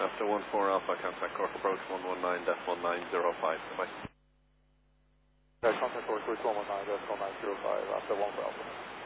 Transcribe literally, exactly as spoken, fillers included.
after one four Alpha, contact Cork approach one one nine dash one nine zero five. Bye. Okay, contact Cork approach one one nine dash one nine zero five after one four Alpha.